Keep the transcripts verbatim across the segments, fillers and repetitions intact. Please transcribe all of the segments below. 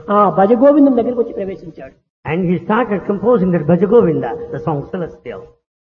ఆ భజగోవిందం దగ్గరికి వచ్చి ప్రవేశించాడు. And he started composing that Bhajagovinda, the song Celestial.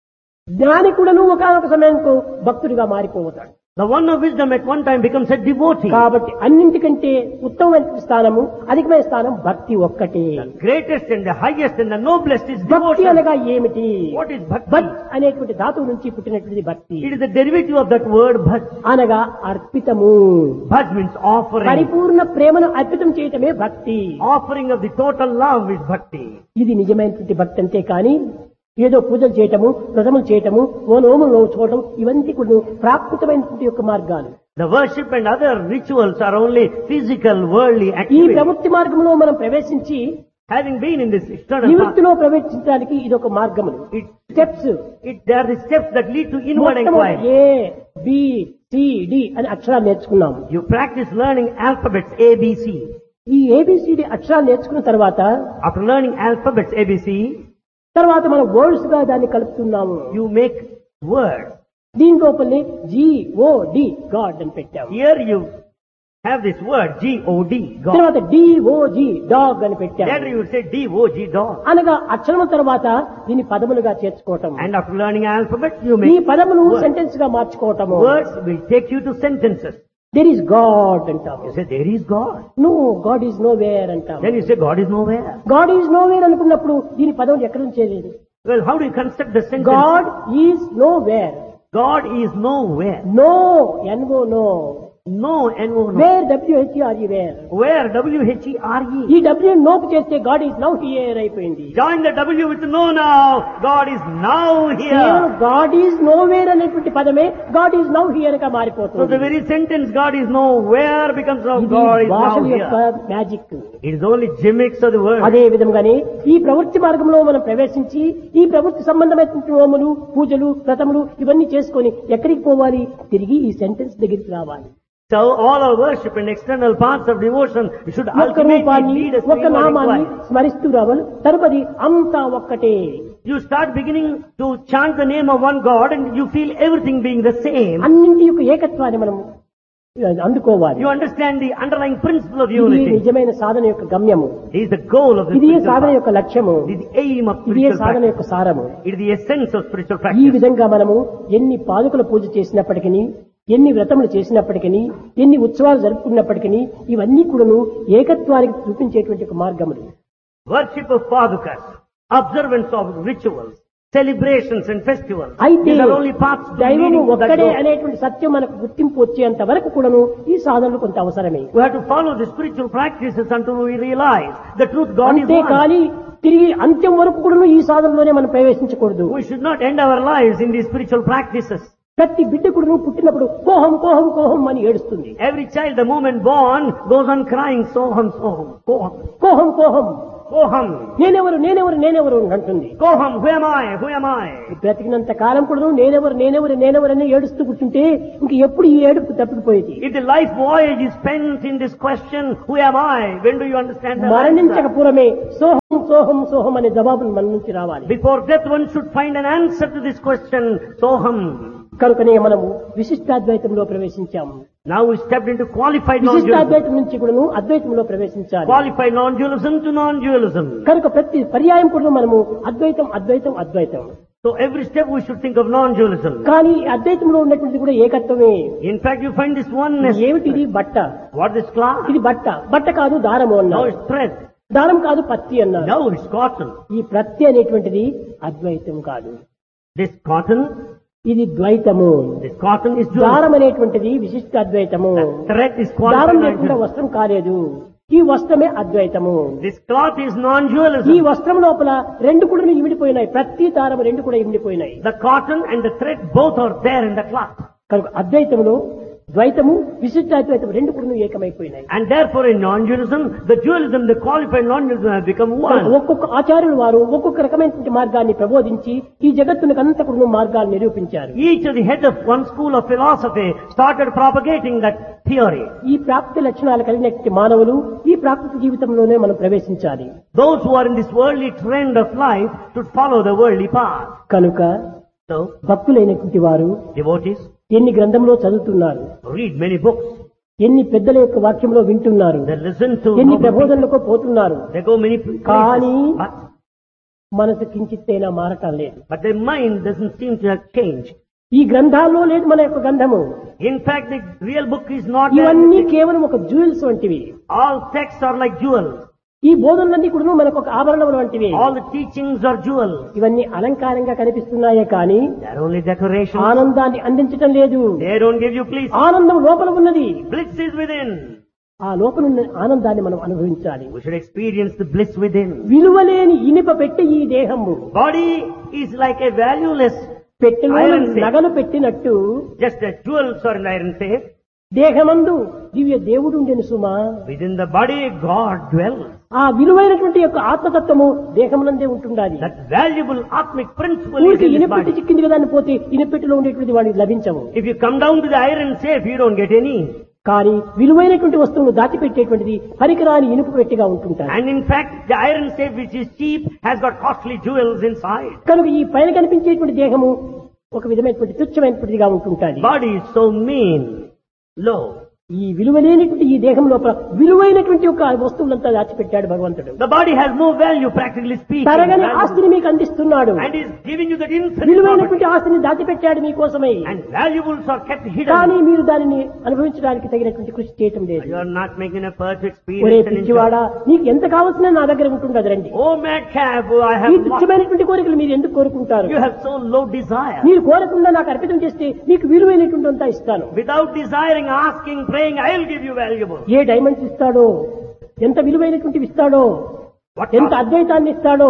జ్ఞాని కూడాను ఒకనొక సమయంలో భక్తుడిగా మారిపోతాడు. The one of wisdom at one time becomes a devotee. కాబట్టి అన్నింటికంటే ఉత్తమమైన స్థానము, అధికమైన స్థానం భక్తి ఒక్కటే. The greatest and the highest and the noblest is భక్తి devotion. అనగా ఏమిటి? What is bhakti? భజ్ అనేటువంటి ధాతువు నుంచి పుట్టినటువంటిది భక్తి. It is the derivative of that word bhaj. అనగా అర్పితము. Bhaj means offering. పరిపూర్ణ ప్రేమను అర్పితం చేయటమే భక్తి. Offering of the total love is bhakti. ఇది నిజమైనటువంటి భక్తి అంతే కానీ ఏదో పూజలు చేయటము, వ్రతములు చేయటము, ఓ నోములు నోచుకోవటం ఇవన్నీ కూడా ప్రాకృతమైనటువంటి యొక్క మార్గాలు. The worship and other rituals are only physical, worldly ఈ activities. ప్రవృత్తి మార్గంలో మనం ప్రవేశించి Having been in this external path, నివృత్తిలో ప్రవేశించడానికి ఇది ఒక మార్గములు. it, steps it, they are the steps that lead to inward inquiry. A B C D అని అక్షరాలు నేర్చుకున్నాము. You practice learning alphabets A, B, C. ఈ ఏబిసిడి అక్షరాలు నేర్చుకున్న తర్వాత After learning alphabets A, B, C, తర్వాత మనం వర్డ్స్ గా దాన్ని కలుపుతున్నాము. you make words. దీని లోపలనే జి ఓ డి గాడ్ అని పెట్టాము. Here you have this word G O D, God. తర్వాత డి ఓ జి డాగ్ అని పెట్టాము. Later you will say D O G, dog. అనగా అక్షరముల తర్వాత దీన్ని పదములుగా చేర్చుకోవటం. And after learning alphabet, you ఈ make పదములు words. సెంటెన్స్ గా మార్చుకోవటము. Words will take you to sentences. There is God అంటాము. You say there is God. No God is know where అంటాము. Then you say God is nowhere. God is know where అనుకున్నప్పుడు దీని పదములు ఎక్కడ నుంచి లేదు? Well, how do you construct the sentence? God is know where. God is nowhere. No NO no. No, N O, no. Wear WHERE wear. Where? W H E R E. ఈ W నోకు చేస్తే God is now here అయిపోయింది. Join the W with no now. God is now here. God is know where అనేటువంటి పదమే God is now here గా So the మారిపోతుంది. very sentence God is nowhere becomes now ఇది God is now భాషల యొక్క here. Magic. It is only gimmicks of the word. అదే విధంగానే ఈ ప్రవృత్తి మార్గంలో మనం ప్రవేశించి ఈ ప్రవృత్తి సంబంధమైనటువంటి హోములు, పూజలు, వ్రతములు ఇవన్నీ చేసుకొని ఎక్కడికి పోవాలి? తిరిగి ఈ సెంటెన్స్ దగ్గరికి రావాలి. So all our worship and external parts of devotion should ఒక్క ultimately రూపాన్ని, lead us to ఒక్క inward నామాన్ని inquiry. స్మరిస్తూ రావాలి. తరుపది అంతా ఒక్కటే. You start beginning to chant the name of one God and you feel everything being the same. అన్నింటి యొక్క ఏకత్వాన్ని మనం అందుకోవాలి. You understand the underlying principle of ఇది unity. నిజమైన సాధన యొక్క గమ్యము. It is the goal of the ఇది spiritual సాధన path. యొక్క లక్ష్యము. It is the aim of ఇది spiritual సాధన practice. యొక్క సారము. It is the essence of spiritual ఈ practice. విధంగా మనము ఎన్ని పాదుకల పూజ చేసినప్పటికీ, ఎన్ని వ్రతములు చేసినప్పటికీ, ఎన్ని ఉత్సవాలు జరుపుకున్నప్పటికీ ఇవన్నీ కూడాను ఏకత్వానికి చూపించేటువంటి ఒక మార్గములు. Worship of padukas, observance of rituals, celebrations and festivals. అయితే These are only paths to దైవము leading to that ఒక్కడే goal. అనేటువంటి సత్యం మనకు గుర్తింపు వచ్చేంత వరకు కూడాను ఈ సాధనలు కొంత అవసరమే. We have to follow the spiritual practices until we realize the truth God is అంతే one. కానీ తిరిగి అంత్యం వరకు కూడాను ఈ సాధనలోనే మనం ప్రవేశించకూడదు. We should not end our lives in these spiritual practices. ప్రతి బిడ్డ కూడాను పుట్టినప్పుడు కోహం కోహం కోహం అని ఏడుస్తుంది. Every child, the moment born, goes on crying, soham, soham, koham, కోహం కోహం koham, నేనెవరు నేనెవరు నేనెవరు అంటుంది. koham, who am I, who am I? బ్రతికినంత కాలం కూడా నేనెవరు నేనెవరు నేనెవరు అని ఏడుస్తూ కూర్చుంటే ఇంక ఎప్పుడు ఈ ఏడుపు తప్పిపోయేది. If the life voyage is spent in this question, who am I? When do you understand the మరణించక answer? పూర్వమే సోహం సోహం సోహం అనే జవాబులు మన నుంచి రావాలి. Before death, one should find an answer to this question, soham. కనుకనే మనము విశిష్టాద్వైతంలో ప్రవేశించాము. Now we stepped into qualified non-dualism. విశిష్టాద్వైతం నుంచి కూడాను అద్వైతంలో ప్రవేశించాలి. Qualified non-dualism to non-dualism. కనుక ప్రతి పర్యాయం కూడా మనము అద్వైతం అద్వైతం అద్వైతం. So every step we should think of non-dualism. కానీ ఈ అద్వైతంలో ఉన్నటువంటి కూడా ఏకత్వమే. In fact, you find this oneness. ఏమిటిది? బట్ట. What is cloth? ఇది బట్ట. బట్ట కాదు దారము Now అన్నారు. it's thread. దారం కాదు పత్తి అన్నారు. Now it's cotton. ఈ ప్రత్తి అనేటువంటిది అద్వైతం కాదు, This cotton, ఇది ద్వైతము. this cotton is dualism. దారం అనేటువంటిది విశిష్ట అద్వైతము. Thread is దారం qualified లేకుండా non-dualism. వస్త్రం కాలేదు. ఈ వస్త్రమే అద్వైతము. This cloth is ఈ non-dualism. వస్త్రం లోపల రెండు కూడా ఇమిడిపోయినాయి. ప్రతి దారం రెండు కూడా ఇమిడిపోయినాయి. The cotton and the thread both are there in the cloth. కనుక అద్వైతంలో ద్వైతము విశిష్టాద్వైతం రెండు కూడా ఏకమైపోయినాయి. And therefore in non-dualism, the dualism, the qualified non-dualism have become one. ఒక్కొక్క ఆచార్యులు వారు ఒక్కొక్క రకమైనటువంటి మార్గాన్ని ప్రబోధించి ఈ జగత్తునికి అంతా కూడా మార్గాన్ని నిరూపించారు. Each of the head of one school of philosophy started propagating that theory. ఈ ప్రాకృతి లక్షణాలు కలిగినటువంటి మానవులు ఈ ప్రాకృతి జీవితంలోనే మనం ప్రవేశించాలి. Those who are in this worldly trend of life should follow the worldly path. కనుక So, భక్తులైనటువంటి వారు devotees ఎన్ని గ్రంథంలో చదువుతున్నారు, read many books. ఎన్ని పెద్దల యొక్క వాక్యంలో వింటున్నారు, They listen to ఎన్ని noble people. ప్రబోధనలకు పోతున్నారు, They go many places. కానీ But, మనసు కించిత్తైనా మారటం లేదు. but their mind doesn't seem to have changed. ఈ గ్రంథాల్లో లేదు మన యొక్క గంధము. In fact, the real book is not there. ఇవన్నీ కేవలం ఒక జ్యువెల్స్ వంటివి. All texts are like jewels. ఈ బోధనలన్నీ కూడా మనకు ఒక ఆభరణములు వంటివి. All the teachings are jewels. ఇవన్నీ అలంకారంగా కనిపిస్తున్నాయే కానీ They are only decorations. ఆనందాన్ని అందించటం లేదు. They don't give you bliss. ఆనందం లోపల ఉన్నది. Bliss is within. ఆ లోపల ఉన్న ఆనందాన్ని మనం అనుభవించాలి. We should experience the bliss within. విలువలేని ఇనుప పెట్టె ఈ దేహము. Body is like a valueless, పెట్టెలో Iron safe. నగలు పెట్టినట్టు just as jewels are in iron safe. దేహమందు దివ్య దేవుడు ఉండెను సుమా. Within the body, God dwells. ఆ విలువైనటువంటి యొక్క ఆత్మతత్వము దేహమునందే ఉంటుండాలి. That valuable atmic principle is ఊరికి in this ఇనపెట్టి body. చిక్కింది కదా అని పోతే ఇనపెట్టిలో ఉండేటువంటి వాడికి లభించవు. If you come down to the iron safe, you don't get any. కానీ విలువైనటువంటి వస్తువును దాచిపెట్టేటువంటిది పరికరాని ఇనుపు పెట్టిగా ఉంటుంటారు. And in fact, the iron safe which is cheap has got costly jewels inside. కనుక ఈ పైన కనిపించేటువంటి దేహము ఒక విధమైనటువంటి తుచ్చమైనటువంటిదిగా ఉంటుంటాది. Body is so mean, low. ఈ విలువలేనటువంటి ఈ దేహం లోపల విలువైనటువంటి ఒక వస్తువులంతా దాచిపెట్టాడు భగవంతుడు. The body has no value, practically speaking. తరగని Valuable. ఆస్తిని మీకు అందిస్తున్నాడు. And is giving you that infinite విలువైనటువంటి property. ఆస్తిని దాచిపెట్టాడు మీకోసమై. And valuables are kept కానీ hidden. మీరు దానిని అనుభవించడానికి తగినటువంటి కృషి చేయటం లేదు. You are not making a effort to ఒరే experience and పిచ్చివాడా, enjoy. నీకు ఎంత కావాల్సిన నా దగ్గర ఉంటుండదు రండి. Oh madcap, I ఈ have lost. తుచ్చమైనటువంటి కోరికలు మీరు ఎందుకు కోరుకుంటారు? You have so low desire. మీరు కోరకుండా నాకు అర్పితం చేస్తే మీకు విలువైనటువంటి అంతా ఇస్తాను. Without desiring, asking, praying, I will give you valuable. A diamonds ఇస్తాడో, ఎంత విలువైనటువంటివి ఇస్తాడో, What, ఎంత cost, అద్వైతాన్ని ఇస్తాడో,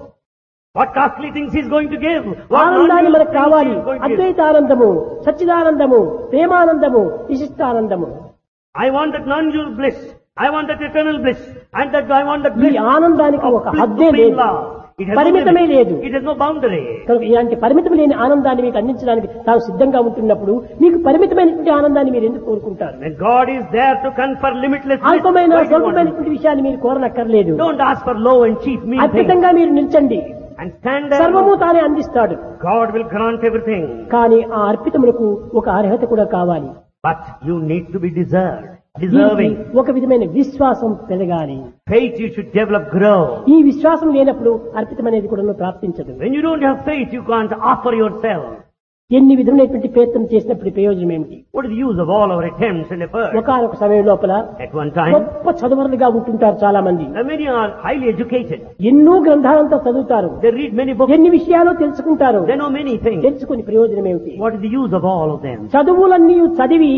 what costly things he is going to give? What ఆనందాన్ని non-dual మనకు things కావాలి. he is going to give? అద్వైతానందము, సచ్చిదానందము, ప్రేమానందము, విశిష్టానందము. I want that non-dual bliss. I want that eternal bliss. And that I want that ఈ bliss ఆనందానికి of ఒక bliss హద్దే supreme లేదు, love. It has no పరిమితమే limit. లేదు. It has no boundary. కనుక ఇలాంటి పరిమితం లేని ఆనందాన్ని మీకు అందించడానికి తాను సిద్ధంగా ఉంటున్నప్పుడు మీకు పరిమితమైనటువంటి ఆనందాన్ని మీరు ఎందుకు కోరుకుంటారు? When God is there to confer limitless bliss, అల్పమైన why do you want it? స్వల్పమైనటువంటి విషయాన్ని మీరు కోరనక్కర్లేదు. Don't ask for low and cheap mean things. అద్భుతంగా మీరు నిల్చండి, And stand there. సర్వము తానే అందిస్తాడు. God will grant everything. కానీ ఆ అర్పితములకు ఒక అర్హత కూడా కావాలి. But you need to be deserved. దీనికి Deserving. ఒక విధమైన విశ్వాసం పెరగాలి. Faith you should develop, grow. ఈ విశ్వాసం లేనప్పుడు అర్పితం అనేది కూడా ప్రాప్తించదు. When you don't have faith, you can't offer yourself. ఎన్ని విధమైనటువంటి ప్రయత్నం చేసినప్పుడు ప్రయోజనం ఏమిటి? What is the use of all our attempts and efforts? ఒకనొక సమయం లోపల At one time, గొప్ప చదువరులుగా ఉంటుంటారు చాలా మంది. the many are highly educated. ఎన్నో గ్రంథాలంతా చదువుతారు, They read many books. ఎన్ని విషయాలు తెలుసుకుంటారు. They know many things. తెలుసుకుని ప్రయోజనం ఏమిటి? What is the use of all of them? చదువులన్నీ చదివి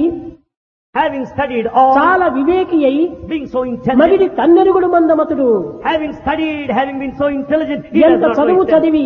Having studied all, చాలా వివేకి అయి being so intelligent, మగిడి తన్నెరుగుడు మందమతుడు. having studied, having been so intelligent, he does ఎంత not know చదువు himself. చదివి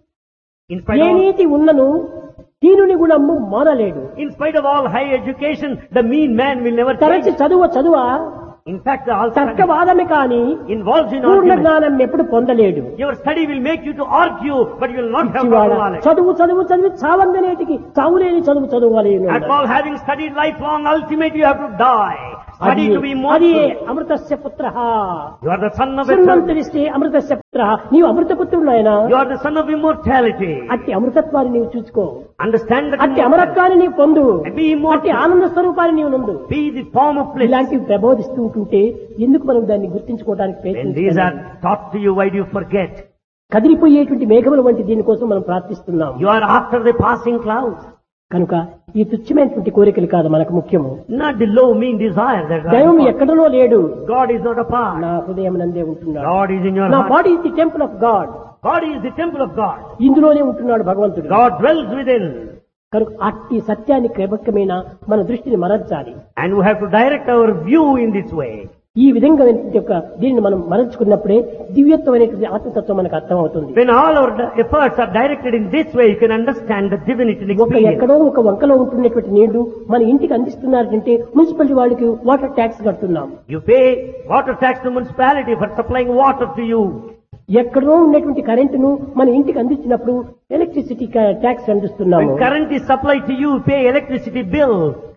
In spite ఏ of, నీతి ఉన్నను దీనుని గుణము మానలేడు. in spite of all high education, the mean man will never తరచి change. చదువు చదువ In fact, the all study తర్కవాదమే కాని involves in Purna argument. జ్ఞానం ఎప్పుడు పొందలేడు. Your study will make you to argue, but you will not have పిచ్చివాడ, proper knowledge. చదువు చదువు చదివి చావందనేటికి చావులేని చదువు చదవాలి. At all, having studied lifelong, ultimately you have to die. Study to be అది immortal. అమృతస్య పుత్ర. You are the son of eternity. సున్నంతరిస్తే అమృతస్య పుత్ర. నీవు అమృతపుత్రుడు ఆయన. You are the son of immortality. అట్టి అమృతత్వాన్ని నీవు చూసుకో, Understand that అట్టి immortality. అమరత్వాన్ని నీవు పొందు, And be immortal. అట్టి ఆనంద స్వరూపాన్ని నీవు నందు. Be the form of bliss. ఇలాంటివి ప్రబోధిస్తూ ఉంటుంటే ఎందుకు మనం దాన్ని గుర్తించుకోవడానికి When these ప్రయత్నిస్తున్నాం? are taught to you, why do you forget? కదిలిపోయేటువంటి మేఘముల వంటి దీనికోసం మనం ప్రార్థిస్తున్నాం. You are after the passing clouds. కనుక ఈ తుచ్చమైనటువంటి కోరికలు కాదు మనకు ముఖ్యము. Not the low, mean desire that God దైవం wants. ఎక్కడనో లేడు, God is not apart. నా హృదయం నందే ఉంటున్నాడు. God is in your నా heart. Body is the temple of God. Body is the temple of God. ఇందులోనే ఉంటున్నాడు భగవంతుడు. God dwells within. కనుక అట్టి సత్యాన్ని క్రమక్రమేణా మన దృష్టిని మరల్చాలి. And we have to direct our view in this way. ఈ విధంగా యొక్క దీనిని మనం మరల్చుకున్నప్పుడే దివ్యత్వమైనటువంటి ఆత్మతత్వం మనకు అర్థమవుతుంది. When all our efforts are directed in this way, you can understand the divinity ఒక experience. ఎక్కడో ఒక వంకలో ఉంటున్నటువంటి నీళ్లు మన ఇంటికి అందిస్తున్నారంటే మున్సిపాలిటీ వాళ్ళకి వాటర్ ట్యాక్స్ కడుతున్నాం. You pay water tax to municipality for supplying water to you. ఎక్కడో ఉన్నటువంటి కరెంటును మన ఇంటికి అందించినప్పుడు ఎలక్ట్రిసిటీ ట్యాక్స్ అందిస్తున్నాము. When current is supplied to you, you pay electricity bill.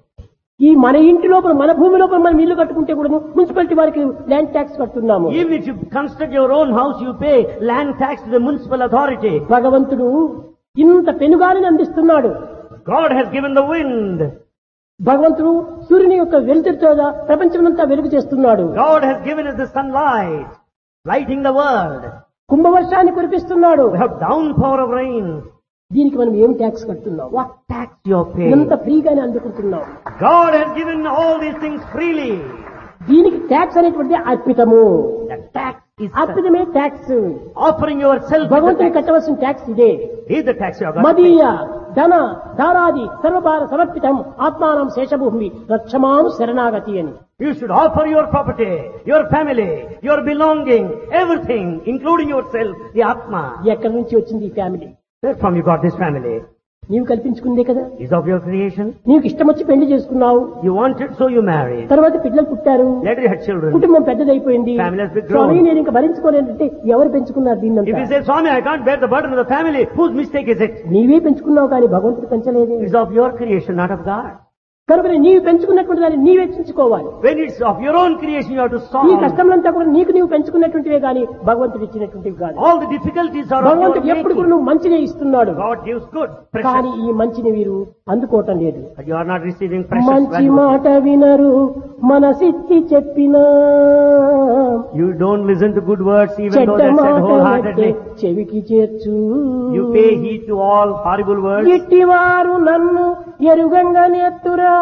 ఈ మన ఇంటి లోపల మన భూమి లోపల మనం ఇల్లు కట్టుకుంటే కూడా మున్సిపాలిటీ వారికి land tax కడుతున్నాము. Even if you construct your own house, you pay land tax to the municipal authority. భగవంతుడు ఇంత పెనుగాలిని అందిస్తున్నాడు. God has given the wind. భగవంతుడు సూర్యుని యొక్క వెలుతురుతో ప్రపంచమంతా వెలుగు చేస్తున్నాడు. God has given us the sunlight, lighting the world. కుంభవర్షాన్ని కురిపిస్తున్నాడు. We have downpour of rain. దీనికి మనం ఏం ట్యాక్స్ కడుతున్నాం? What tax you are paying? ఎంత ఫ్రీగానే అందుకుంటున్నాం. God has given all these things freely. దీనికి ట్యాక్స్ అనేటువంటి అర్పితము. The tax is అర్పితమే tax. offering yourself. భగవంతుని కట్టవలసిన ట్యాక్స్ ఇదే. Is the tax you are going to మదీయ ధన ధారాది సర్వభార సమర్పితం ఆత్మానం శేషభూమి రక్షమాను శరణాగతి అని. You should offer your property, your family, your belonging, everything, including yourself, the Atma. ఎక్కడి నుంచి వచ్చింది ఈ family? Where from you got this family? నీవు కల్పించుకుందే కదా. Is of your creation. నీకు ఇష్టం వచ్చి పెళ్లి చేసుకున్నావు. You wanted, so you married. తర్వాత పిల్లలు పుట్టారు. Later you had children. కుటుంబం పెద్దదైపోయింది. Family has been grown. స్వామి నేను ఇంకా భరించుకోలేనంటే ఎవరు పెంచుకున్నారు If దీన్నంతా? you say, Swami, I can't bear the burden of the family, whose mistake is it? నీవే పెంచుకున్నావు కానీ భగవంతుడు పెంచలేదు. It's of your creation, not of God. కనుక నీవు పెంచుకున్నటువంటి దాన్ని నీవే చించుకోవాలి. When it's of your own creation, you have to ఈ solve. కష్టంలంతా కూడా నీకు నీవు పెంచుకున్నటువంటివే కానీ భగవంతుడు ఇచ్చినటువంటివి కాదు. All the difficulties are of your భగవంతుడు ఎప్పుడు కూడా making. నువ్వు మంచినే ఇస్తున్నాడు. God gives good, కానీ precious. ఈ మంచిని వీరు అందుకోవటం లేదు. But you are not receiving precious మంచి value. మాట వినరు మనసిచ్చి చెప్పినా, You don't listen to good words even though చెడ్డ they're said మాట wholeheartedly. చెవికి చేర్చు. You pay heed to all horrible words. ఇట్టివారు నన్ను ఎరుగంగా నెత్తురా.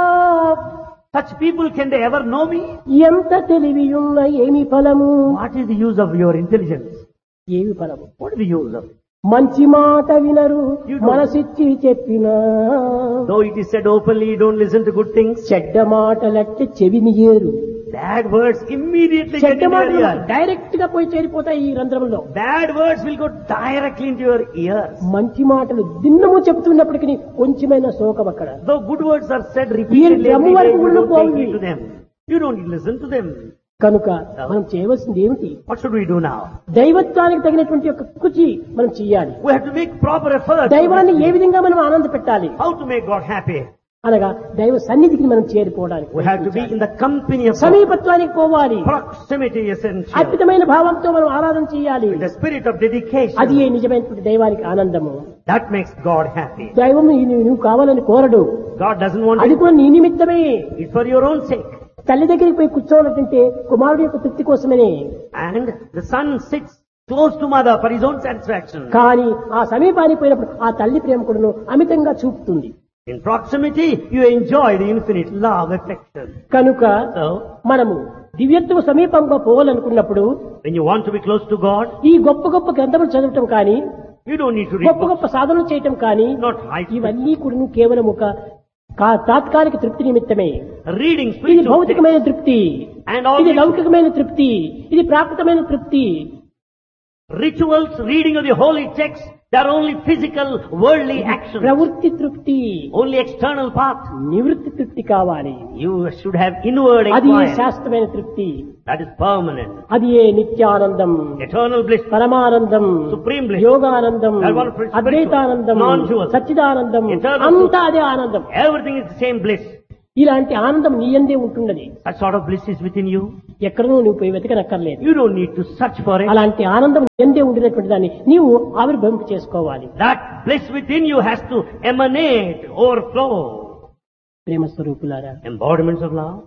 Such people, can they ever know me? ఎంత తెలివి ఉన్న ఏమి ఫలము? What is the use of your intelligence? ఏమి ఫలము? What is the use of it? మంచి మాట వినరు You don't. మనసిచ్చి చెప్పినా, Though it is said openly, you don't listen to good things. చెడ్డ మాటలట్టి చెవిని ఏరు. Bad words immediately get చెడ్డ into your మాటలు ear. డైరెక్ట్ గా పోయి చేరిపోతాయి ఈ రంధ్రంలో. Bad words will go directly into your ears. మంచి మాటలు దిన్నము చెప్తున్నప్పటికీ కొంచెమైనా శోకం అక్కడ. Though good words are said repeatedly, ఈ every day, వరకు you కూడా don't take పోయి. heed to them. You don't listen to them. కనుక మనం చేయవలసింది ఏమిటి? What should we do now? దైవత్వానికి తగినటువంటి యొక్క కృషి మనం చెయ్యాలి. We have to make proper effort. దైవాన్ని ఏ విధంగా మనం ఆనంద పెట్టాలి How to make God happy? అనగా దైవ సన్నిధికి మనం చేరిపోవడానికి We have to be in the company of God. సమీపత్వానికి పోవాలి. Proximity is essential. అద్భుతమైన భావంతో మనం ఆరాధన చేయాలి. With the spirit of dedication. అది ఏ నిజమైనటువంటి దైవానికి ఆనందము. That makes God happy. దైవం నీ- నువ్వు కావాలని కోరడు. God doesn't want అది it. కూడా నీ నిమిత్తమే. It's for your own sake. తల్లి దగ్గరికి పోయి కూర్చోవాలంటే కుమారుడు యొక్క తృప్తి కోసమనే. And the son sits close to mother for his own satisfaction. కానీ ఆ సమీపానికి పోయినప్పుడు ఆ తల్లి ప్రేమ కూడా అమితంగా చూపుతుంది. In proximity, you enjoy the infinite love, affection. కనుక So, మనము దివ్యత్వ సమీపంగా పోవాలనుకున్నప్పుడు when you want to be close to God, ఈ గొప్ప గొప్ప గ్రంథములు చదవటం కానీ you don't need to read గొప్ప books. గొప్ప సాధనలు చేయటం కానీ Not high. ఇవన్నీ కూడా కేవలం ఒక కా- తాత్కాలిక తృప్తి నిమిత్తమే. Reading ఇది spiritual things. భౌతికమైన తృప్తి, And all ఇది these లౌకికమైన తృప్తి, ఇది ప్రాకృతమైన తృప్తి. rituals, reading of the holy texts, they are only physical, worldly actions. ప్రవృత్తి తృప్తి, Only external path. నివృత్తి తృప్తి కావాలి. You should have inward అది ఏ inquiry. శాశ్వతమైన తృప్తి, That is permanent. అది ఏ నిత్యానందం, Eternal bliss. పరమానందం, Supreme bliss. Yoganandam, That one spiritual, అద్వైతానందం, non-dual, సచ్చిదానందం, eternal అంతా అదే ఆనందం. Everything is the same bliss. ఇలాంటి ఆనందం నీ యందే ఉంటున్నది. That sort of bliss is within you. ఎక్కడనూ నువ్వు పోయి వెతకనక్కర్లేదు. You don't need to search for it. అలాంటి ఆనందం నీ యందే ఉండినటువంటి దాన్ని నీవు ఆవిర్భవింప చేసుకోవాలి. That bliss within you has to emanate, overflow. ప్రేమ స్వరూపులారా, Embodiments of love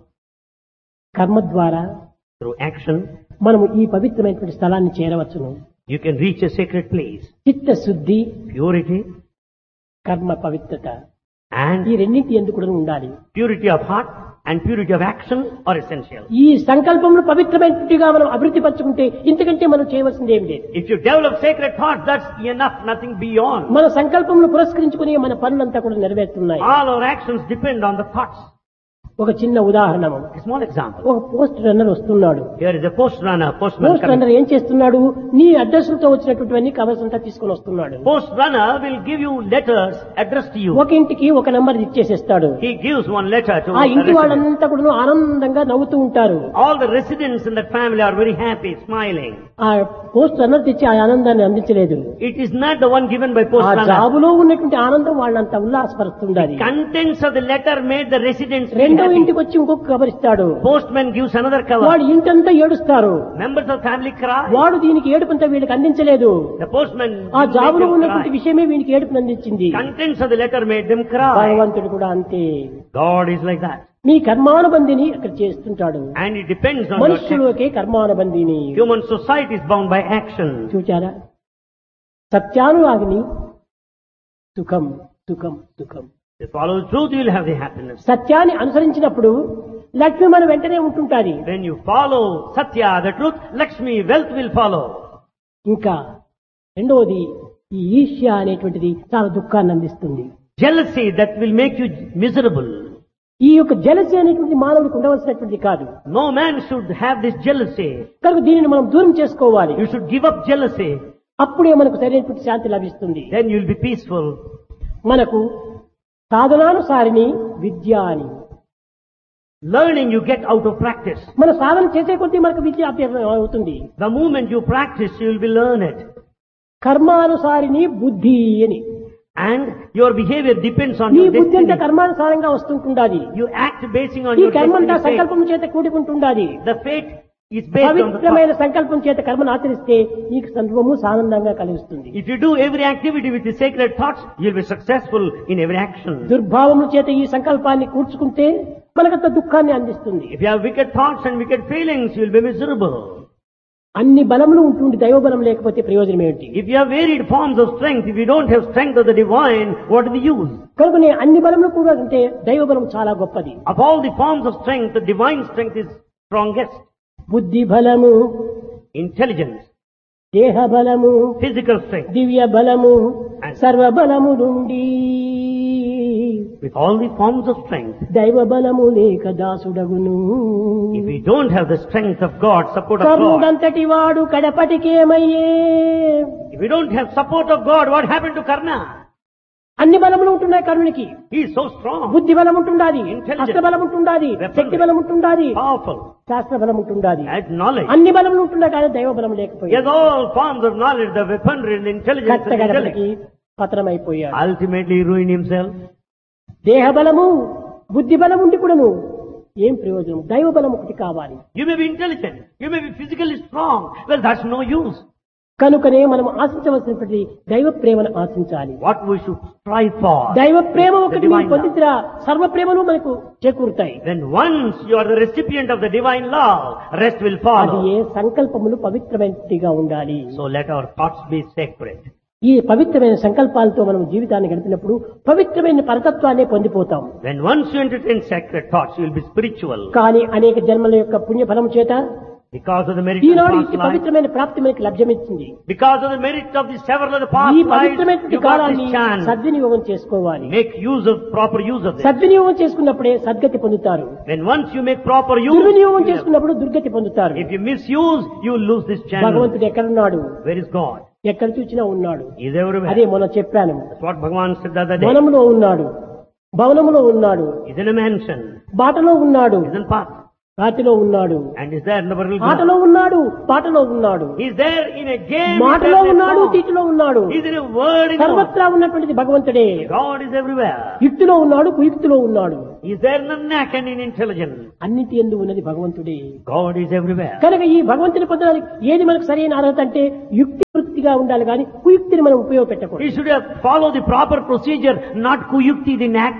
కర్మ ద్వారా through action. మనము ఈ పవిత్రమైనటువంటి స్థలాన్ని చేరవచ్చును. You can reach a sacred place. చిత్త శుద్ధి, Purity కర్మ పవిత్రత, and ఈ రెండింటి ఎందుకు కూడా ఉండాలి. purity of heart and purity of action are essential. ఈ సంకల్పమును పవిత్రమైనట్టుగా మనం అభివృద్ధి పరచుకుంటే ఇంతకంటే మనం చేయవలసింది ఏం లేదు. If you develop sacred thoughts, that's enough, nothing beyond. మన సంకల్పమును పురస్కరించుకుని మన పనులంతా కూడా నెరవేరుతున్నాయి. All our actions depend on the thoughts. ఒక చిన్న ఉదాహరణ, A small example. ఒక పోస్ట్ రన్నర్ వస్తున్నాడు. Here is a post runner, postman post coming. Runner ఏం చేస్తున్నాడు? నీ అడ్రస్లతో వచ్చినటువంటి కవర్స్ అంతా తీసుకొని వస్తున్నాడు. Post runner will give you letters addressed to you. ఒక ఇంటికి ఒక number ఇచ్చేసేస్తాడు. He gives one letter to ఆ a ఇంటి resident. వాళ్ళంతా కూడా ఆనందంగా నవ్వుతూ ఉంటారు. All the residents in that family are very happy, smiling. ఆ పోస్ట్ రన్నర్ తెచ్చి ఆ ఆనందాన్ని అందించలేదు. It is not the one given by post ఆ runner. జాబులో ఉన్నటువంటి ఆనందం వాళ్ళంతా ఉల్లాసపరుస్తుండాలి. Contents of the letter made the residents feel రెండో happy. ఇంటికి వచ్చి ఇంకొక కవర్ ఇస్తాడు. Postman gives another cover. వాడు ఇంటంతా ఏడుస్తారు. Members of family cry. వాడు దీనికి ఏడుపంతా వీళ్ళకి అందించలేదు. The postman ఆ made జాబులో them ఉన్నటువంటి cry. విషయమే వీనికి ఏడుపుని అందించింది. Contents of the letter made them cry. భగవంతుడు కూడా అంతే. God is like that. మీ కర్మానుబంధిని అక్కడ చేస్తుంటాడు. And it depends on your action. మనుషులకే కర్మానుబంధిని. Human society is bound by action. చూచారా? సత్యానురాగిని సుఖం సుఖం సుఖం. If you follow the truth, you will have the happiness. సత్యాన్ని అనుసరించినప్పుడు లక్ష్మి మన వెంటనే ఉంటుంటాది. When you follow Satya, the truth, Lakshmi, wealth will follow. ఇంకా రెండవది ఈ ఈర్ష్య అనేటువంటిది చాలా దుఃఖాన్ని అందిస్తుంది. Jealousy, that will make you miserable. ఈ యొక్క జలసి అనేటువంటి మానవుడికి ఉండవలసినటువంటిది కాదు. No man should have this jealousy. కనుక దీనిని మనం దూరం చేసుకోవాలి. You should give up jealousy. అప్పుడే మనకు సరైనటువంటి శాంతి లభిస్తుంది. Then you will be peaceful. మనకు సాధనానుసారిని విద్య అని. Learning you get out of practice. మన సాధన చేసే కొద్దీ మనకు విద్య అభ్యాసం అవుతుంది. The moment you practice, you will be learned. కర్మానుసారిని బుద్ధి అని. And your behavior depends on ఈ your బుద్ధి అంతా destiny. కర్మానుసారంగా వస్తుంటుండాలి. You act basing on ఈ your కర్మంతా destiny. సంకల్పం చేత కూడుకుంటుండాలి. The fate is based on the పవిత్రమైన thought. సంకల్పం చేత కర్మను ఆచరిస్తే నీకు సర్వము సానందంగా కలిగిస్తుంది. If you do every activity with the sacred thoughts, you will be successful in every action. దుర్భావముల చేత ఈ సంకల్పాన్ని కూర్చుకుంటే మనకంత దుఃఖాన్ని అందిస్తుంది. If you have wicked thoughts and wicked feelings, you will be miserable. అన్ని బలములు ఉంటుండి దైవ బలం లేకపోతే ప్రయోజనం ఏమిటి? If you have varied forms of strength, if you don't have strength of the divine, what is the use? కనుకనే అన్ని బలములు కూడా అంటే దైవ బలం చాలా గొప్పది. Of all the forms of strength, the divine strength is strongest. బుద్ధి బలము, Intelligence, దేహ బలము, physical strength, దివ్య బలము, సర్వ బలము నుండి with all the forms of strength. దైవ బలము లేక దాసుడగును. If we don't have the strength of God, support of God, కర్ణుడంతటి వాడు కడపటికేమయ్యే. if we don't have support of God, what happened to Karna? అన్ని బలములు ఉంటున్నాయి కర్ణునికి. He is so strong, బుద్ధి బలం ఉంటుండాది, Intelligent. హస్త బలం ఉంటుండాది, Weaponry. శక్తి బలం ఉంటుండాది, powerful, శాస్త్ర బలం ఉంటుండాది. has knowledge. అన్ని బలములు ఉంటున్నాయి కానీ దైవ బలం He లేకపోయింది. has all forms of knowledge, the weaponry, the intelligence, and కట్టగడపటికి intellect. పతనమైపోయాడు. Ultimately he ruined himself. దేహ బలము, బుద్ధి బలం ఉండి కూడాను ఏం ప్రయోజనం? దైవ బలం ఒకటి కావాలి. You may be intelligent, you may be physically strong. Well, that's no use. కనుకనే మనం ఆశించవలసినటువంటి దైవ ప్రేమను ఆశించాలి. What we should strive for. దైవ ప్రేమ The ఒకటి divine మీరు పొందితేరా సర్వ ప్రేమలు మనకు చేకూరుతాయి. Then once you are the recipient of the divine love, rest will అది follow. ఏ సంకల్పములు పవిత్రమైనదిగా ఉండాలి. So let our thoughts be sacred. ఈ పవిత్రమైన సంకల్పాలతో మనం జీవితాన్ని గడిపినప్పుడు పవిత్రమైన పరతత్వాన్ని పొందిపోతాం. When once you entertain sacred thoughts, you will be spiritual. కానీ అనేక జన్మల యొక్క పుణ్య ఫలం చేత Because of the merit of Eenadu past ఇట్టి life, పవిత్రమైన ప్రాప్తి మనకి లభ్యమిచ్చింది. because of the merit of the several of the ఈ past lives, పవిత్రమైన you got కాలాన్ని this chance. సద్వినియోగం చేసుకోవాలి. Make use of, proper use of this. సద్వినియోగం చేసుకున్నప్పుడే సద్గతి పొందుతారు. When once you make proper use, దుర్వినియోగం you- చేసుకున్నప్పుడు దుర్గతి పొందుతారు. if you misuse, you will lose this channel. భగవంతుడు ఎక్కడున్నాడు? Where is God? ఎక్కడ చూసినా ఉన్నాడు. He is everywhere. అదే మనం చెప్పాను. That's what Bhagavan said the other day. వనములో ఉన్నాడు, భవనములో ఉన్నాడు, He is in a mansion, బాటలో ఉన్నాడు, he is in path, రాతిలో ఉన్నాడు, and is there in the burial ఆటలో ground. ఉన్నాడు, పాటలో ఉన్నాడు, He is there in a game, he is మాటలో there in a ఉన్నాడు, song. తీటిలో ఉన్నాడు. He is in a word, in a సర్వత్రా ఉన్నటువంటిది భగవంతుడే. God is everywhere. యుక్తిలో ఉన్నాడు, కుయుక్తిలో ఉన్నాడు. He is there in the knack and in intelligence. అన్నిటి యందు ఉన్నది భగవంతుడే. God is everywhere. కనుక ఈ భగవంతుని పొందడానికి ఏది మనకు సరైన అర్హత అంటే యుక్తి వృత్తిగా ఉండాలి కానీ కుయుక్తిని మనం ఉపయోగపెట్టకూడదు. He should have followed the proper procedure, not kuyukti, the knack.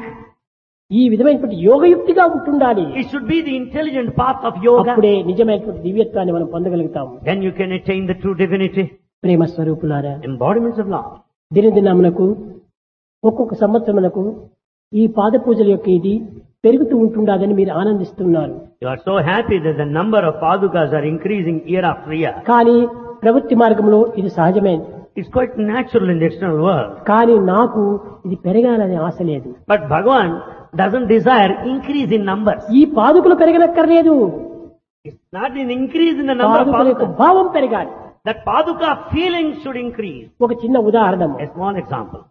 ఈ విధమైనటువంటి యోగయుక్తిగా ఉంటుండాలి. It should be the intelligent path of yoga. అప్పుడే నిజమైనటువంటి దివ్యత్వాన్ని మనం పొందగలుగుతాం. Then you can attain the true divinity. ప్రేమ స్వరూపులారా, Embodiments of love. దినదినమునకు ఒక్కొక్క సంవత్సరమునకు ఈ పాద పూజల యొక్క ఇది పెరుగుతూ ఉంటుండదని మీరు ఆనందిస్తున్నారు. You are so happy that the number of padukas are increasing year after year. కానీ ప్రవృత్తి మార్గంలో ఇది సహజమే. It's quite natural in the external world. కానీ నాకు ఇది పెరగాలనే ఆశ లేదు. But Bhagavan doesn't desire increase in numbers. ఈ పాదుకులు పెరగనక్కర్లేదు. It's not an increase in the number of పాదుకుల యొక్క padukas. భావం పెరగాలి. That paduka feeling should increase. ఒక చిన్న ఉదాహరణ, A small example.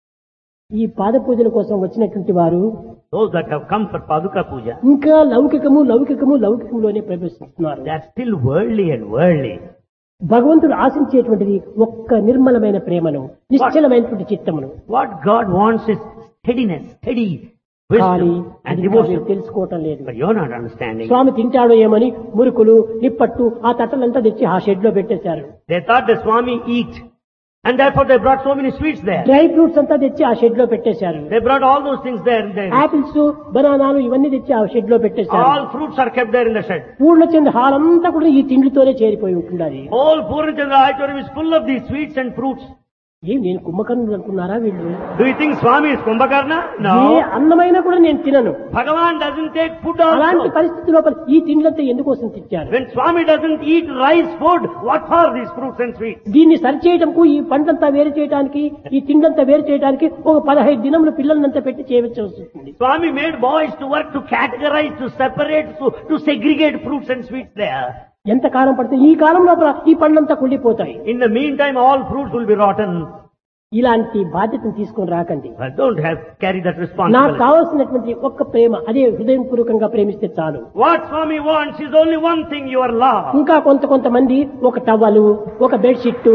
ఈ పాద పూజల కోసం వచ్చినటువంటి వారు Those that have come for paduka puja, ఇంకా లౌకికము లౌకికము లౌకికంలోనే ప్రవేశిస్తున్నారు. they are still worldly and worldly. భగవంతుడు ఆశించేటువంటిది ఒక్క నిర్మలమైన ప్రేమను, నిశ్చలమైనటువంటి చిత్తమును. What God wants is steadiness, steady, కానీ wisdom, and అది devotion. మీరు తెలుసుకోవటం లేదు. But you're not understanding. స్వామి తింటాడో ఏమని మురుకులు నిప్పట్టు ఆ తట్టలంతా తెచ్చి ఆ షెడ్ లో పెట్టేశారు. They thought the Swami eat, and therefore they brought so many sweets there. Dry fruits అంతా తెచ్చి ఆ షెడ్ లో పెట్టేశారు. They brought all those things there. there. Apples బనానాలు ఇవన్నీ తెచ్చి ఆ షెడ్ లో పెట్టేశారు. All fruits are kept there in the shed. Purnachandra hall అంతా కూడా ఈ తిండితోనే చేరిపోయి ఉంటున్నది. All Purnachandra auditorium is full of these sweets and fruits. ఏం నేను కుంభకర్ణుడు అనుకున్నారా వీళ్ళు? Do you think Swami is Kumbhakarna? A No. అన్నమైనా కూడా నేను తినను. Bhagavan doesn't take food అలాంటి also. పరిస్థితి లోపల ఈ తిండ్లంతా ఎందుకోసం తెచ్చారు? When Swami doesn't eat rice food, what for these fruits and sweets? దీన్ని సరిచేయటంకు ఈ పంటంతా వేరు చేయడానికి ఈ తిండంతా వేరు చేయడానికి ఒక పదహైదు దినములు పిల్లలంతా పెట్టి చేయవలసి వస్తుంది. Swami made boys to work to categorize, to separate, to, to segregate fruits and sweets there. ఎంత కాలం పడుతుంది? ఈ కాలం లోపల ఈ పండ్లంతా కుళ్ళిపోతాయి. In the meantime, all fruits will be rotten. ఇలాంటి బాధ్యతను తీసుకొని రాకండి. But don't have carry that నాకు responsibility. కావాల్సినటువంటి ఒక్క ప్రేమ, అదే హృదయపూర్వకంగా ప్రేమిస్తే చాలు. What Swami wants is only one thing: your love. ఇంకా కొంత కొంతమంది ఒక టవలు, ఒక bedsheet,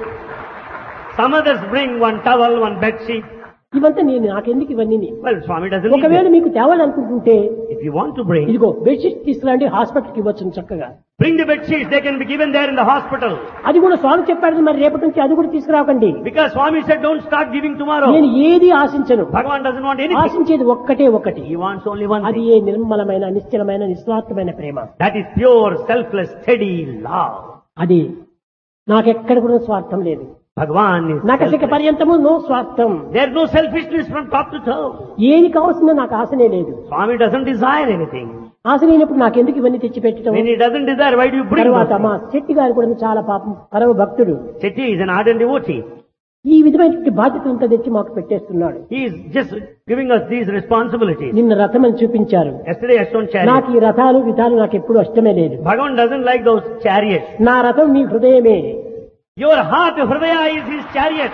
Some others bring one towel, one bed sheet. ఇవంతా నేను నాకెందుకు ఇవన్నీ? Well, Swami doesn't need ఒకవేళ it. మీకు తేవాలనుకుంటుంటే If you want to bring, ఇదిగో బెడ్షీట్ తీసుకురండి, హాస్పిటల్కి ఇవ్వచ్చు చక్కగా. bring the bed sheets. They can be given there in the hospital. అది కూడా స్వామి చెప్పాడు, మరి రేపటి నుంచి అది కూడా తీసుకురాకండి. Because Swami said, don't start giving tomorrow. నేను ఏది ఆశించను. Bhagavan doesn't want anything. ఆశించేది ఒక్కటే ఒకటి. He wants only one అది thing. ఏ నిర్మలమైన నిశ్చలమైన నిస్వార్థమైన ప్రేమ. That is pure, selfless, steady love. అది నాకెక్కడ కూడా స్వార్థం లేదు. Bhagavan is నకసిక selfless. పర్యంతము నో స్వార్థం. There's no selfishness from top to toe. ఏది కావాల్సిందో నాకు ఆశనే లేదు. Swami doesn't desire anything. ఆశ లేనప్పుడు నాకెందుకు ఇవన్నీ తెచ్చి పెట్టడం? When he doesn't desire, why do you bring తర్వాత those మా things? శెట్టి గారు కూడా చాలా పాపం పరమ భక్తుడు. Chetty is an ardent devotee. ఈ విధమైనటువంటి బాధ్యతలంతా తెచ్చి మాకు పెట్టేస్తున్నాడు. He is just giving us these responsibilities. నిన్న రథం అని చూపించారు. Yesterday I shown నాకు chariot. ఈ రథాలు విధాలు నాకు ఎప్పుడు ఇష్టమే లేదు. Bhagavan doesn't like those chariots. నా రథం మీ హృదయమే. Your heart, Hridaya, is his chariot.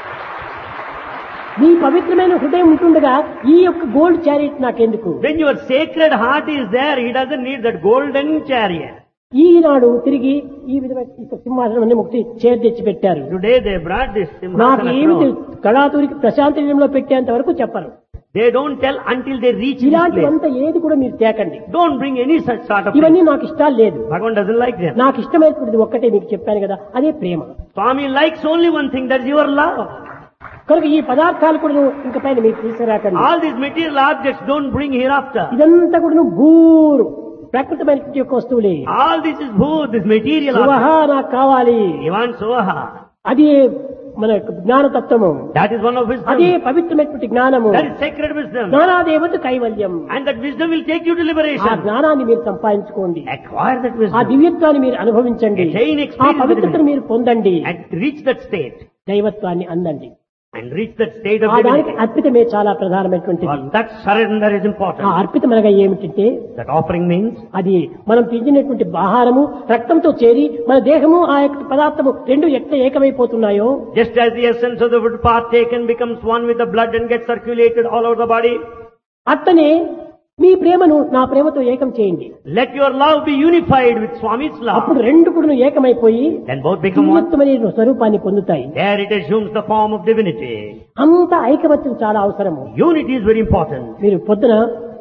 నీ పవిత్రమైన హృదయం ఉంటుండగా ఈ యొక్క గోల్డ్ చారియట్ నాకెందుకు? When your sacred heart is there, he doesn't need that golden chariot. ఈనాడు తిరిగి ఈ విధమైన ఈ సింహాసనం అన్ని ముక్తి చేరు తెచ్చి పెట్టారు. Today they brought this నాకు Simhasana ఏమి throne. కళాతూరికి ప్రశాంతంలో పెట్టేంత వరకు చెప్పరు. They don't tell until they reach this place. ఇలాంటివంతా ఏది కూడా మీరు తేకండి. Don't bring any such sort of ఇవన్నీ things. నాకు ఇష్టాలు లేదు. Bhagavan doesn't like them. నాకు ఇష్టమైనటువంటిది ఒక్కటే మీకు చెప్పాను కదా, అదే ప్రేమ. Swami likes only one thing, that's your love. కనుక ఈ పదార్థాలు కూడా నువ్వు ఇంక పైన మీకు తీసుకురాకండి. All these material objects don't bring hereafter. ఇదంతా కూడా నువ్వు భూరు ప్రకృతమైనటువంటి యొక్క వస్తువులే. All this is bhood, this material సువహ object. నాకు కావాలి. He wants Soha. అది మన యొక్క జ్ఞానతత్వము. That is one of అదే wisdom. పవిత్రమైనటువంటి జ్ఞానము. That is sacred wisdom. జ్ఞానాదేవత కైవల్యం. And that wisdom will take you to ఆ liberation. జ్ఞానాన్ని మీరు సంపాదించుకోండి. Acquire that ఆ wisdom. దివ్యత్వాన్ని మీరు అనుభవించండి. Attain ఆ experience పవిత్రతను మీరు పొందండి. And reach that state. దైవత్వాన్ని అందండి. And reach that state of ఆ దానికి divinity. అర్పితమే చాలా ప్రధానమైనటువంటిది. For that surrender is ఆ important. అర్పితమనగా ఏమిటంటే That offering means అది మనం తింటున్నటువంటి ఆహారము రక్తంతో చేరి మన దేహము ఆ యొక్క పదార్థము రెండు ఎట్లా ఏకమైపోతున్నాయో, just as the essence of the food partaken becomes one with the blood and gets circulated all over the body, అట్టనే మీ ప్రేమను నా ప్రేమతో ఏకం చేయండి. let your love be unified with Swami's అప్పుడు love. రెండు కూడా ఏకమైపోయి Then both become one. దివ్యత్వమైన స్వరూపాన్ని పొందుతాయి. There it assumes the form of divinity. అంత ఐకమత్యం చాలా అవసరము. Unity is very important. మీరు పొద్దున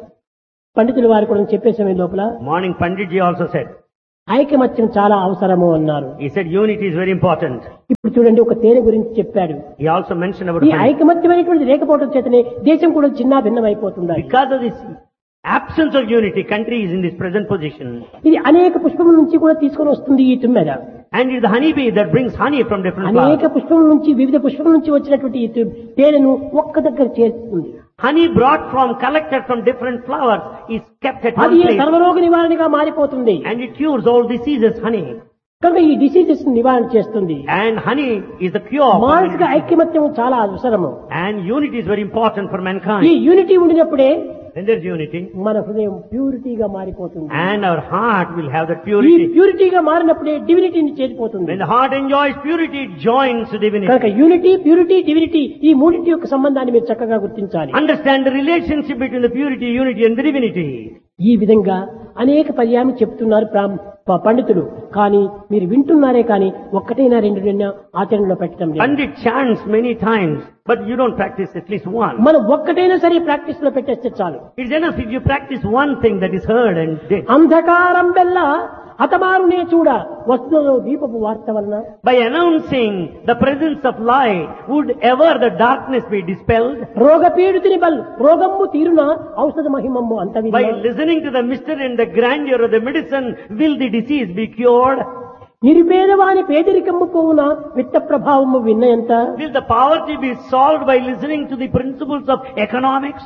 పండితుల వారు కూడా చెప్పే సమయం లోపల Morning Panditji also said. ఐకమత్యం చాలా అవసరము అన్నారు. He said unity is very important. ఇప్పుడు చూడండి, ఒక తేనె గురించి చెప్పాడు. He also mentioned about ఈ honey. ఐకమత్యమైనటువంటి లేకపోవడం చేతనే దేశం కూడా చిన్న భిన్నం అయిపోతుంది. Because of this absence of unity, country is in this present position. ఇది అనేక పుష్పముల నుంచి కూడా తీసుకొని వస్తుంది ఈ తుమ్మెద. And it is the honeybee that brings honey from different అనేక flowers. పుష్పముల నుంచి వివిధ పుష్పముల నుంచి వచ్చినటువంటి ఈ తు- తేనెను ఒక్క దగ్గర చేరుతుంది. Honey brought from, collected from different flowers is kept at one అది place. సర్వరోగ నివారణగా మారిపోతుంది. And it cures all diseases, honey. కనుక ఈ డిసీజెస్ నివారణ చేస్తుంది. And honey is the cure. for మానసిక many diseases. ఐక్యమత్యం చాలా అవసరము. And unity is very important for ఈ mankind. యూనిటీ ఉండినప్పుడే When there is unity, మన హృదయం ప్యూరిటీగా మారిపోతుంది. and our heart will have that ఈ purity. ప్యూరిటీగా మారినప్పుడే డివినిటీని చేరిపోతుంది. When the heart enjoys purity, it joins divinity. కనుక యూనిటీ, ప్యూరిటీ, డివినిటీ ఈ మూడింటి యొక్క సంబంధాన్ని మీరు చక్కగా గుర్తించాలి. Understand the relationship between the purity, unity and the divinity. ఈ విధంగా అనేక పర్యాయం చెప్తున్నారు ప్రాం- ప- పండితులు. కానీ మీరు వింటున్నారే కానీ ఒక్కటైనా రెండు రెండు ఆచరణలో పెట్టడం లేదు. Pandit chants many times, but you don't practice at least one. మనం ఒక్కటైనా సరే ప్రాక్టీస్ లో పెట్టేస్తే చాలు. It's enough if you practice one thing that is heard and did. అంధకారం బెల్ల హతమారునే చూడ వస్తువులో దీపపు వార్త వలన By announcing the presence of light, would ever the darkness be dispelled? రోగ పీడితుని బల్ రోగమ్ము తీరున ఔషధ మహిమమ్ము అంత By listening to the mystery and the grandeur of the medicine, will the disease be cured? నిరుపేదవాని పేదరికమ్ము పోవున విత్త ప్రభావము విన్నయంత Will the poverty be solved by listening to the principles of economics?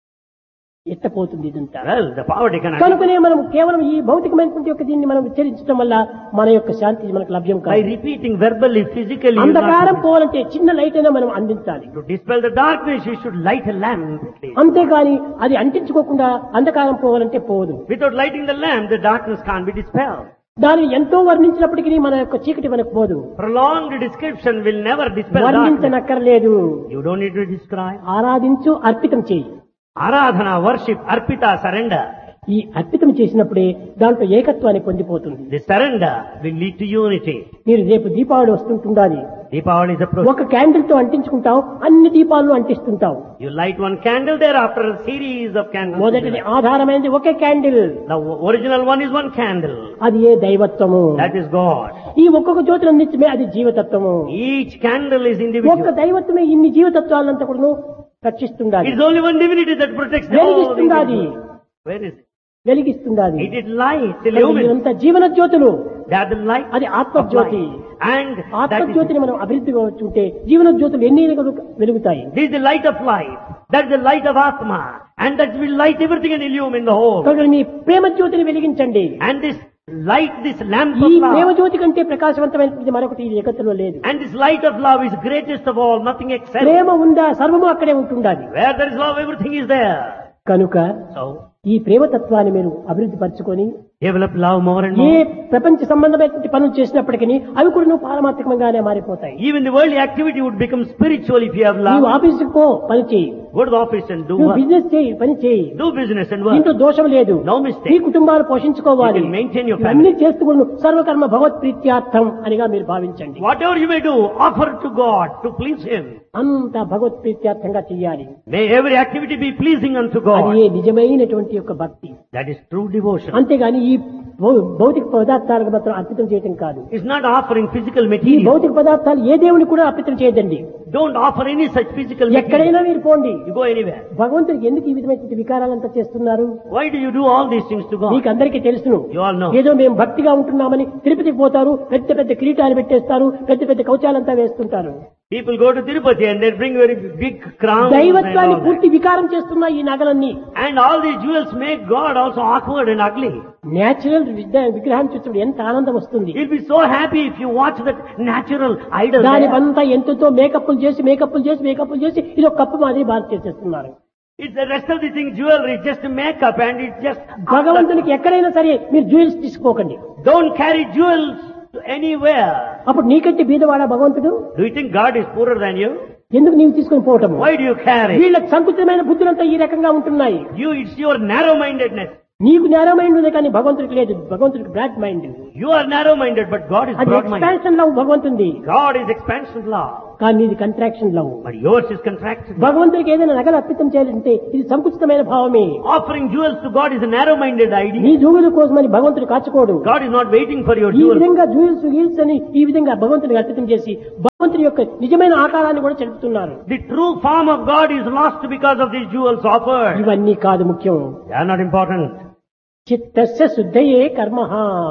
ఎత్తపోతుంది ఇదంతా. Well, the poverty cannot. కనుకనే మనం కేవలం ఈ భౌతికమైనటువంటి యొక్క దీన్ని మనం ఉచ్చరించడం వల్ల మన యొక్క శాంతి మనకు లభ్యం By కాదు. repeating verbally, physically, you అంధకారం not- పోవాలంటే చిన్న లైట్ అయినా మనం అందించాలి. to dispel the darkness, you should light a lamp. at least. అంతేగాని అది అంటించుకోకుండా అంధకారం పోవాలంటే పోదు. Without lighting the lamp, the darkness can't be dispelled. దానిని ఎంతో వర్ణించినప్పటికీ మన యొక్క చీకటి మనకు పోదు. Prolonged description will never dispel darkness. వర్ణించనక్కర్లేదు. You don't need to describe. ఆరాధించు అర్పితం చేయి. Aradhana, worship, arpita, surrender. ఈ అర్పితం చేసినప్పుడే దాంట్లో ఏకత్వాన్ని పొందిపోతుంది. The surrender will lead to unity. మీరు రేపు దీపావళి వస్తుంటుండాలి. Deepavali is approaching. ఒక క్యాండిల్ తో అంటించుకుంటాం, అన్ని దీపాలను అంటిస్తుంటాం. You light one candle, thereafter a series of candles. మొదటిది ఆధారమైనది ఒకే candle, The original one is one candle. అది ఏ దైవత్వము. That is God. ఈ ఒక్కొక్క జ్యోతిని అందించమే అది జీవతత్వము. Each candle is ఒక్క individual. దైవత్వమే ఇన్ని జీవతత్వాలంతా కూడా రక్షిస్తుండాలి, It is only one divinity that protects all the వెలిగిస్తుండాలి, individuals. Where is it? వెలిగిస్తుండాలి. It is light, illumines. ఇదంతా జీవన జ్యోతులు. They are the light అది of ఆత్మజ్యోతి. light. And that is, ఆత్మజ్యోతిని మనం అభివృద్ధిగా వచ్చుంటే జీవన జ్యోతులు ఎన్ని వెలుగుతాయి. this is the light of life. That is the light of Atma. And that will light everything and illumine the whole. కనుక మీ ప్రేమ జ్యోతిని వెలిగించండి. And this light, this lamp ఈ of ప్రేమ love. జ్యోతి కంటే ప్రకాశవంతమైనది మరొకటి ఈ జగత్తులో లేదు. And this light of love is greatest of all, nothing excels. ప్రేమ ఉందా సర్వము అక్కడే ఉంటుండాలి. Where there is love, everything is there. కనుక So, ఈ ప్రేమతత్వాన్ని మీరు అభివృద్ధి పరచుకొని develop love more and A more. ప్రపంచ సంబంధమైనటువంటి పనులు చేసినప్పటికీ అవి కూడా నువ్వు పారమాత్మకంగానే మారిపోతాయి. Even the worldly activity would become spiritual if you have నీవు love. ఆఫీసుకు పో, పని చేయి. Go to the office and do నువ్వు work. బిజినెస్ చేయి, పని చేయి. Do business and work. దీంట్లో దోషం లేదు. No నీ mistake. కుటుంబాలు పోషించుకోవాలి. You can maintain your అన్ని family. చేస్తూ కూడా సర్వకర్మ భగవత్ ప్రీత్యార్థం అనిగా మీరు భావించండి. Whatever you may do, offer to God to please Him. అంతా భగవత్ ప్రీత్యార్థంగా చెయ్యాలి. May every activity be pleasing unto అది God. ఏ నిజమైనటువంటి యొక్క భక్తి. That is true devotion. అంతేగాని ఈ భౌ- భౌతిక పదార్థాలకు మాత్రం అర్పితం చేయటం కాదు. It's not offering physical ఈ material. భౌతిక పదార్థాలు ఏ దేవుని కూడా అర్పితం చేయదండి. Don't offer any such physical material. ఎక్కడైనా మీరు పోండి, You go anywhere. భగవంతుడికి ఎందుకు ఈ విధమైనటువంటి వికారాలంతా చేస్తున్నారు? Why do you do all these things to God? మీకు అందరికీ తెలుసును. You all know. ఏదో మేము భక్తిగా ఉంటున్నామని తిరుపతికి పోతారు, పెద్ద పెద్ద కిరీటాలు పెట్టేస్తారు, పెద్ద పెద్ద కవచాలంతా వేస్తుంటారు. People go to Tirupati and they bring very big crowns. and దైవత్వాన్ని all that. పూర్తి వికారం చేస్తున్న ఈ నగలన్నీ And all these jewels make God also awkward and ugly. Natural విగ్రహాన్ని చూసినప్పుడు ఎంత ఆనందం వస్తుంది. You'll be so happy if you watch that natural idol. దాని there. అంతా ఎంతతో మేకప్లు చేసి మేకప్లు చేసి మేకప్లు చేసి ఇది ఒక కప్పు మాదిరి బాధ చేసేస్తున్నారు. It's the rest of the thing jewelry, just makeup and it's just. భగవంతునికి ఎక్కడైనా సరే మీరు జ్యువెల్స్ తీసుకోకండి. Don't carry jewels to anywhere. అప్పుడు నీకంటే బీదవాడా భగవంతుడు? Do you think God is poorer than you? ఎందుకు నీవు తీసుకొని పోవటము? Why do you carry? వీళ్ళ సంకుచితమైన బుద్ధులంతా ఈ రకంగా ఉంటున్నాయి. You, it's your narrow-mindedness. నీకు నేరో మైండ్ ఉంది కానీ భగవంతుడికి లేదు. భగవంతుడికి broad mind. You are narrow-minded, but God is అది broad-minded. Expansion love భగవంతుంది, God is expansion law, కానీ ఇది contraction love. but yours is contraction. భగవంతుడికి ఏదైనా నగలు అర్పితం చేయాలంటే ఇది సంకుచితమైన భావమే. Offering jewels to God is a narrow-minded నీ idea. జూగుల కోసమని భగవంతుడు కాచుకోడు. God is not waiting for your ఈ jewels. విధంగా జూయిల్స్ గీల్స్ అని ఈ విధంగా భగవంతుడికి అర్పితం చేసి భగవంతుడి యొక్క నిజమైన ఆకారాన్ని కూడా చెడుపుతున్నారు. The true form of God is lost because of these jewels offered. ఇవన్నీ కాదు ముఖ్యం. They are not important. చిత్తస్య శుద్ధయే కర్మః,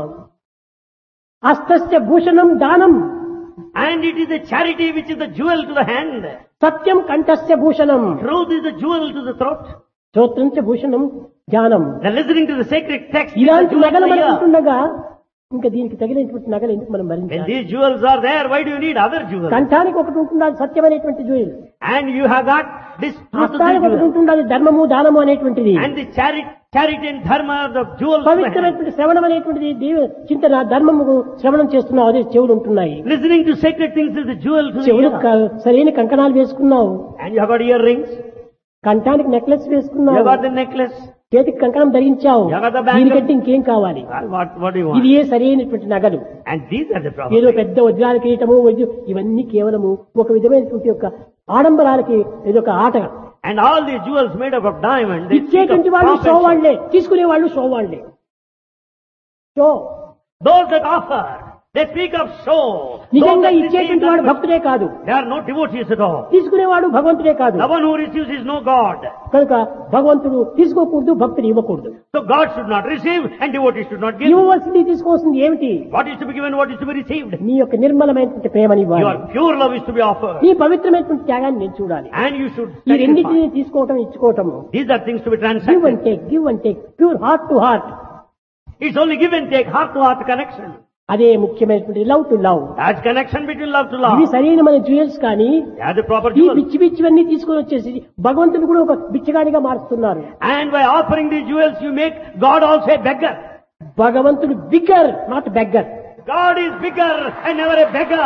అస్తస్య Bhushanam దానం, And it is the charity which is the jewel to the hand. Satyam కంఠస్య Bhushanam, Truth is the jewel to the throat. శ్రోత్రం చ భూషణం జ్ఞానం. The listening to the sacred text is the ఇలాంటి jewel to నగలు the మనకు ear. ఉంటుండగా ఇంకా దీనికి తగినటువంటి నగలు ఎందుకు మనం When భరించాలి? these jewels are there, why do you need other jewels? కంఠానికి ఒకటి ఉంటుంది అది సత్యమైనటువంటి జూయిల్, And you have got this truth to హస్తానికి the ఒకటి jewel. ఉంటుంది అది ధర్మము దానము అనేటువంటిది, And the charity, charity and dharma are the jewels to the hand. పవిత్రమైనటువంటి శ్రవణం అనేటువంటిది దేవ చింతన ధర్మము శ్రవణం చేస్తున్నావు, అదే చెవులు ఉంటున్నాయి. Listening to sacred things is the jewel to the చెవులు ear. క- సరైన కంకణాలు వేసుకున్నావు, And you have got earrings. కంఠానికి necklace You have వేసుకున్నావు, got the necklace. చేతికి కంకణం ధరించావు, Jagata Bank- దీనికంటే ఇంకేం కావాలి? What, what do you ఇది want? ఏ సరైనటువంటి నగలు. And these are the ఏదో problems. పెద్ద వజ్రాల కిరీటము వజ్ర- ఇవన్నీ కేవలము ఒక విధమైనటువంటి యొక్క ఆడంబరాలకి ఇదొక ఆట. And all these jewels made up of diamond, they speak of ఇచ్చేటువంటి వాళ్ళు pomp షో and show. వాళ్లే, తీసుకునే వాళ్ళు షో వాళ్లే. Show Those that offer, they speak of show. Those నిజంగా that receive, ఇచ్చేటువంటి వాడు that- భక్తుడే కాదు, they are no devotees at all. తీసుకునేవాడు భగవంతుడే కాదు. The one who receives is no God. కనుక భగవంతుడు తీసుకోకూడదు, భక్తుడు ఇవ్వకూడదు. So God should not receive and devotees should not give. ఇవ్వవలసింది తీసుకోవాల్సింది ఏమిటి? What is to be given, what is to be received? నీ యొక్క నిర్మలమైనటువంటి ప్రేమని ఇవ్వాలి. Your pure love is to be offered. నీ పవిత్రమైనటువంటి త్యాగాన్ని నేను చూడాలి. And you should ఈ రెండింటిని sacrifice. తీసుకోవటం ఇచ్చుకోవటము, These are things to be give and transacted. Take, give and take, pure heart to heart. It's only give and take, heart to heart connection. అదే ముఖ్యమైనటువంటి love to love. That's connection between love to ఇవి love. సరైన మన jewels కానీ They are the proper ఈ jewels. పిచ్చి పిచ్చివన్నీ తీసుకొని వచ్చేసి భగవంతుడు కూడా ఒక బిచ్చగాడిగా మారుస్తున్నారు. And by offering these jewels, you make God also a beggar. భగవంతుడు bigger, not beggar. God is bigger and never a beggar.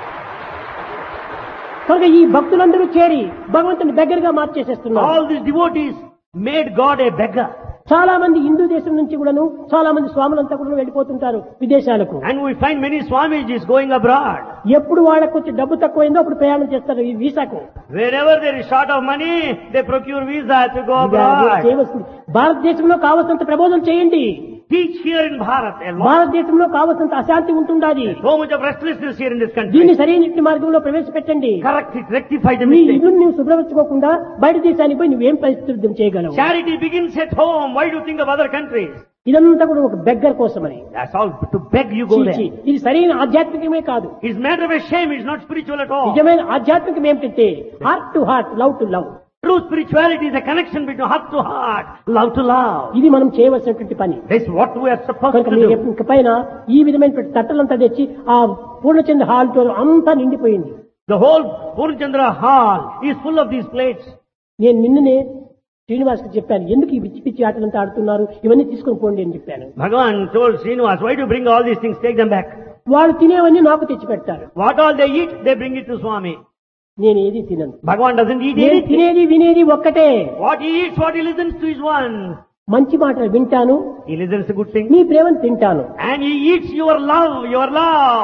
కనుక ఈ భక్తులందరూ చేరి భగవంతుని దగ్గరగా మార్చేసేస్తున్నారు. All these devotees made God a beggar. చాలా మంది హిందూ దేశం నుంచి కూడాను చాలా మంది స్వాములంతా కూడా వెళ్ళిపోతుంటారు విదేశాలకు. And we find many Swamijis going abroad. ఎప్పుడు వాళ్ళకు కొంచెం డబ్బు తక్కువైందో అప్పుడు ప్రయాణం చేస్తారు ఈ వీసాకు. Wherever there is short of money, they procure visa to go ఇది అదే abroad. చేయవలసింది. భారతదేశంలో కావలసినంత ప్రబోధం చేయండి. Teach here in Bharat a lot. భారతదేశంలో కావలసినంత అశాంతి ఉంటుండాలి. So much of restlessness here in this దీన్ని country. సరైన మార్గంలో ప్రవేశపెట్టండి. Correct it, rectify the నీ mistake. ఇల్లు నువ్వు శుభ్రపరచుకోకుండా బయట దేశానికి పోయి నువ్వేం పరిస్థితులు చేయగలవు? Charity begins at home. Why do you think of other countries? ఇదంతా కూడా ఒక బెగ్గర్ కోసమని. That's all. To beg you go చీ, చీ. there. ఇది సరైన ఆధ్యాత్మికమే కాదు. It's matter of a shame. It's not spiritual at all. నిజమైన ఆధ్యాత్మికం ఏమిటంటే heart to heart, love to love. True spirituality is a connection between heart to heart, love to love. ఇది మనం చేయవలసినటువంటి పని. That's what we are supposed కనుక to మీరు do. ఇక పైన ఈ విధమైనటువంటి తట్టలంతా తెచ్చి ఆ పూర్ణచంద్ర హాల్ తో అంతా నిండిపోయింది. The whole Purnachandra hall is full of these plates. నేను నిన్ననే శ్రీనివాస్ కి చెప్పాను, ఎందుకు ఈ పిచ్చి పిచ్చి ఆటలంతా ఆడుతున్నారు, ఇవన్నీ తీసుకొని పోండి అని చెప్పాను. Bhagavan told Srinivas, why do you bring all these things? Take them back. వాళ్ళు తినేవన్నీ నాకు తెచ్చి పెడతారు. What all they eat, they bring it to Swami. నేను ఏది తినను. Bhagavan doesn't eat నేను anything. తినేది వినేది ఒక్కటే. What he eats, what he listens to is one. మంచి మాటలు వింటాను, He listens to good things. మీ ప్రేమను తింటాను. And he eats your love, your love.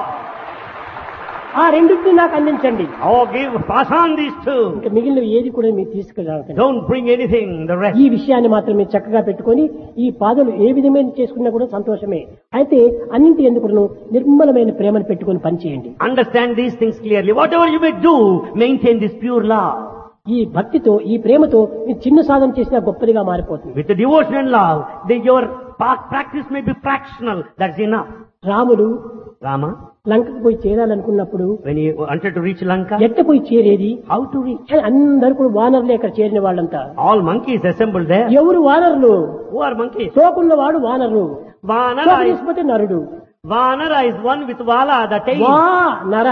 ఆ రెండింటిని నాకు అందించండి. Oh, give, pass on these two. ఇంకా మిగిలిన ఏది కూడా మీరు తీసుకురాకండి. Don't bring anything, the rest. ఈ విషయాన్ని మాత్రం మీరు చక్కగా పెట్టుకొని ఈ పాదలు ఏ విధమైన చేసుకున్నా కూడా సంతోషమే. అయితే అన్నింటి ఎందుకు నిర్మలమైన ప్రేమను పెట్టుకొని పనిచేయండి. Understand these things clearly. Whatever you may do, maintain this pure love. ఈ భక్తితో ఈ ప్రేమతో మీరు చిన్న సాధన చేసినా గొప్పదిగా మారిపోతుంది. With the devotion and love, then your pa- practice may be fractional. That's enough. రాముడు Rama, లంకకు పోయి చేరాలనుకున్నప్పుడు when he wanted to reach Lanka, ఎట్ట పోయి చేరేది? how to reach? అని అందరూ కూడా వానరులే అక్కడ చేరిన వాళ్ళంతా. All monkeys assembled there. ఎవరు వానరులు? Who are monkeys? తోకున్నవాడు owner, Vanara తోక is, తీసుకుపోతే నరుడు. Vanara is one with Vala, the tail. వా నర.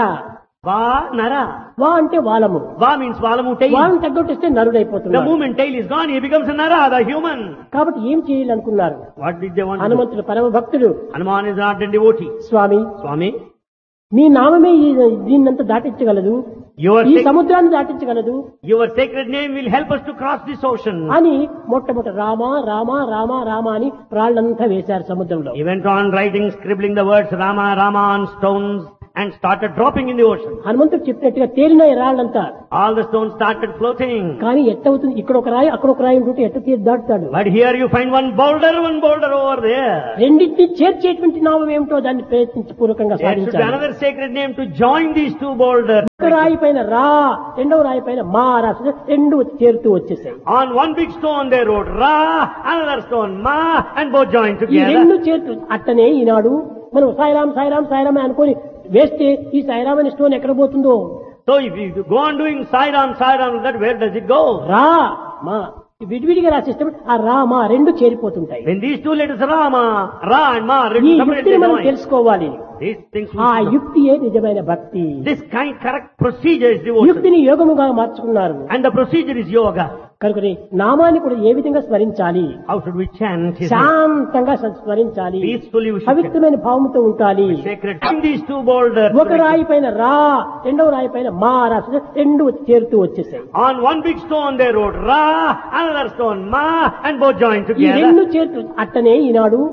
Vanara. వా అంటే వాలము. Va means Valamu tail. వాళ్ళని తగ్గొట్టిస్తే The నరుడైపోతున్నాడు. moment tail is gone, he becomes a Nara, the human. కాబట్టి ఏం చేయాలనుకున్నారు? What did they want to do? హనుమంతుడు పరమ భక్తుడు. Hanuman is not a devotee. Swamy, Swami, మీ నామమే ఈ- దీన్నంతా దాటించగలదు, your, ఈ sac- సముద్రాన్ని దాటించగలదు your sacred name will help us to cross this ocean. అని మొట్టమొదటి రామ రామ రామ రామ అని రాళ్ళంతా వేశారు సముద్రంలో. He went on writing, scribbling the words Rama, Rama on stones and started dropping in the ocean. హనుమంతుడు చెప్పినట్టుగా తేలినాయి రాళ్ళంతా. All the stones started floating. కానీ ఎట్టవుతుంది? ఇక్కడ ఒక రాయి అక్కడ ఒక రాయి ఉంటుంటే ఎట్ట తీసి దాటుతాడు? But here you find one boulder, one boulder over there. రెండింటిని చేర్చేటువంటి నామం ఏమిటో దాన్ని ప్రయత్నించి పూర్వకంగా There should be సాధించాలి. another sacred name to join these two boulders. ఒక రాయి పైన రా, రెండవ రాయి పైన మా రాసి రెండు వచ్చి చేరుతూ వచ్చేసాయి. On one big stone they wrote Ra, another stone Ma, and both joined ఈ together. రెండు చేర్చు అట్టనే ఈనాడు మనం సాయిరాం సాయిరాం సాయిరాం అనుకొని వేస్తే ఈ సాయిరాం అనే స్టోన్ ఎక్కడ పోతుందో? So if you go on doing Sairam, Sairam, that where does it go? రా మా విడివిడిగా రాసిస్తే ఆ రా మా రెండు చేరిపోతుంటాయి. When these two letters Rama, Ra and Ma, ఈ written separately యుక్తిని మనం joined. తెలుసుకోవాలి. These things we ఆ should know. యుక్తియే నిజమైన భక్తి. This kind correct procedure is devotion. యుక్తిని యోగముగా మార్చుకున్నారు. And the procedure is yoga. కనుకనే నామాన్ని కూడా ఏ విధంగా స్మరించాలి, How should we chant his name? శాంతంగా స్మరించాలి, Peacefully we should chant. పవిత్రమైన భావంతో ఉండాలి. Sacred. Bring these two boulders. ఒక రాయి పైన రా, రెండవ రాయి పైన మా రా, రెండు చేరుతూ వచ్చేసాయి. On one big stone they wrote Ra, another stone Ma, and both joined ఈ together. రెండు చేరుతూ అట్టనే ఈనాడు